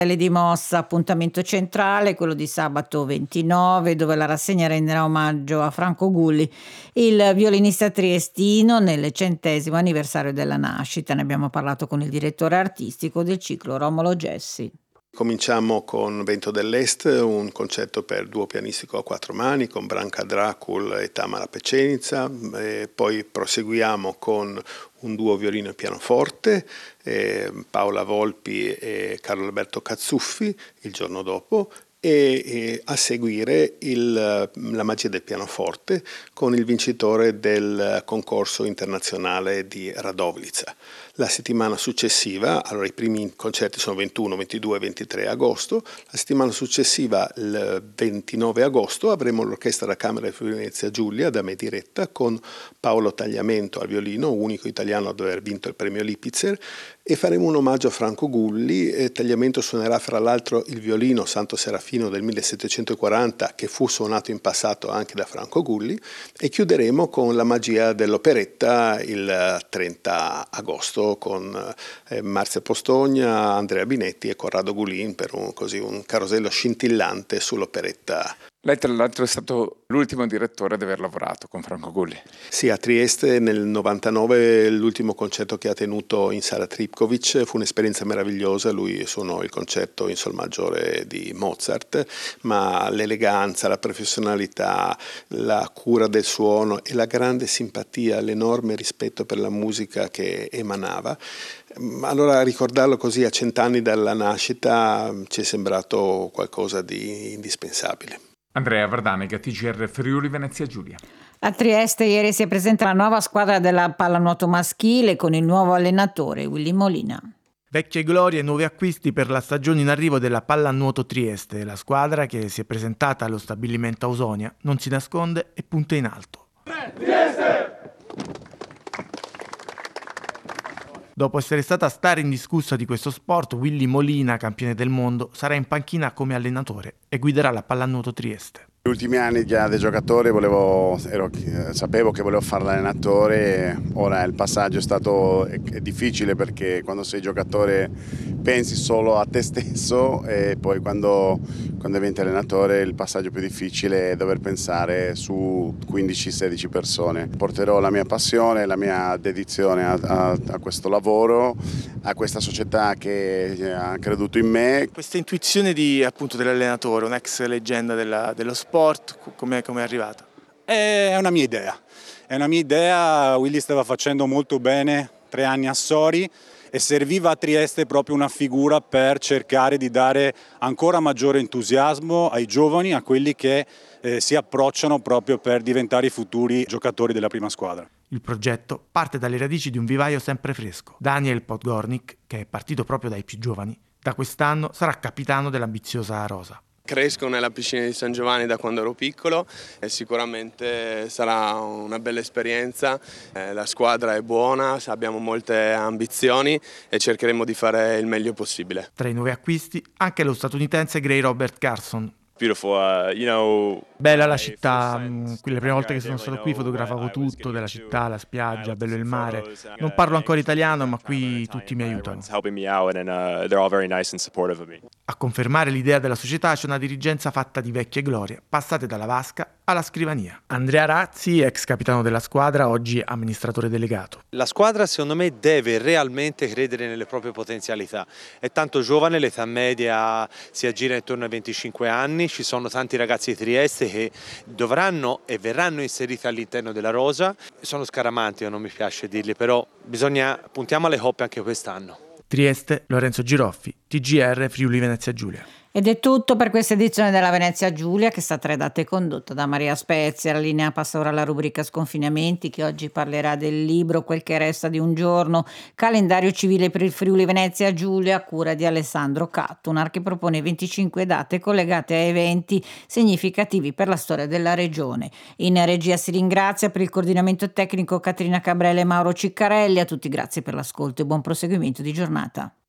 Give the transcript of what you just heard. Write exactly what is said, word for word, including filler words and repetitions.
Di Mossa, appuntamento centrale, quello di sabato ventinove, dove la rassegna renderà omaggio a Franco Gulli, il violinista triestino, nel centesimo anniversario della nascita. Ne abbiamo parlato con il direttore artistico del ciclo, Romolo Gessi. Cominciamo con Vento dell'Est, un concerto per duo pianistico a quattro mani con Branka Dracul e Tamara Pecenica, e poi proseguiamo con un duo violino e pianoforte, eh, Paola Volpi e Carlo Alberto Cazzuffi il giorno dopo, e, e a seguire il, la magia del pianoforte con il vincitore del concorso internazionale di Radovljica. La settimana successiva, allora i primi concerti sono ventuno, ventidue e ventitré agosto, la settimana successiva, il ventinove agosto, avremo l'Orchestra da Camera di Venezia Giulia, da me diretta, con Paolo Tagliamento al violino, unico italiano ad aver vinto il premio Lipitzer, e faremo un omaggio a Franco Gulli. E Tagliamento suonerà fra l'altro il violino Santo Serafino del millesettecentoquaranta, che fu suonato in passato anche da Franco Gulli, e chiuderemo con la magia dell'operetta il trenta agosto con eh, Marzia Postogna, Andrea Binetti e Corrado Gulin per un, così, un carosello scintillante sull'operetta. Lei tra l'altro è stato l'ultimo direttore ad aver lavorato con Franco Gulli. Sì, a Trieste nel novantanove l'ultimo concerto che ha tenuto in Sala Tripkovic fu un'esperienza meravigliosa. Lui suonò il concerto in sol maggiore di Mozart, ma l'eleganza, la professionalità, la cura del suono e la grande simpatia, l'enorme rispetto per la musica che emanava. Allora ricordarlo così a cent'anni dalla nascita ci è sembrato qualcosa di indispensabile. Andrea Vardanega, T G R Friuli Venezia Giulia. A Trieste ieri si è presentata la nuova squadra della pallanuoto maschile con il nuovo allenatore Willy Molina. Vecchie glorie e nuovi acquisti per la stagione in arrivo della pallanuoto Trieste. La squadra, che si è presentata allo stabilimento Ausonia, non si nasconde e punta in alto. Trieste! Dopo essere stata star indiscussa di questo sport, Willy Molina, campione del mondo, sarà in panchina come allenatore e guiderà la pallanuoto Trieste. Negli ultimi anni già da giocatore volevo, ero, sapevo che volevo fare l'allenatore. Ora il passaggio è stato è, è difficile, perché quando sei giocatore pensi solo a te stesso, e poi quando, quando diventi allenatore il passaggio più difficile è dover pensare su quindici sedici persone. Porterò la mia passione, la mia dedizione a, a, a questo lavoro, a questa società che ha creduto in me. Questa intuizione di, appunto, dell'allenatore, un'ex leggenda della, dello sport, come è arrivata? È una mia idea, è una mia idea. Willy stava facendo molto bene tre anni a Sori e serviva a Trieste proprio una figura per cercare di dare ancora maggiore entusiasmo ai giovani, a quelli che eh, si approcciano proprio per diventare i futuri giocatori della prima squadra. Il progetto parte dalle radici di un vivaio sempre fresco. Daniel Podgornik, che è partito proprio dai più giovani, da quest'anno sarà capitano dell'ambiziosa rosa. Cresco nella piscina di San Giovanni da quando ero piccolo e sicuramente sarà una bella esperienza. Eh, la squadra è buona, abbiamo molte ambizioni e cercheremo di fare il meglio possibile. Tra i nuovi acquisti anche lo statunitense Gray Robert Carson. Uh, you know, Bella la città, qui le prime volte che sono stato qui fotografavo tutto della città, la spiaggia, bello il mare. Non parlo ancora italiano, ma qui tutti mi aiutano. A confermare l'idea della società c'è una dirigenza fatta di vecchie glorie, passate dalla vasca alla scrivania. Andrea Razzi, ex capitano della squadra, oggi amministratore delegato. La squadra secondo me deve realmente credere nelle proprie potenzialità. È tanto giovane, l'età media si aggira intorno ai venticinque anni, ci sono tanti ragazzi di Trieste che dovranno e verranno inseriti all'interno della rosa. Sono scaramanti, non mi piace dirli, però bisogna puntiamo alle coppe anche quest'anno. Trieste, Lorenzo Giroffi, T G R Friuli Venezia Giulia. Ed è tutto per questa edizione della Venezia Giulia, che è stata redatta e condotta da Maria Spezia. La linea passa ora alla rubrica Sconfinamenti, che oggi parlerà del libro Quel che resta di un giorno, calendario civile per il Friuli Venezia Giulia, a cura di Alessandro Cattunar, che propone venticinque date collegate a eventi significativi per la storia della regione. In regia si ringrazia per il coordinamento tecnico Caterina Cabrella e Mauro Ciccarelli. A tutti grazie per l'ascolto e buon proseguimento di giornata.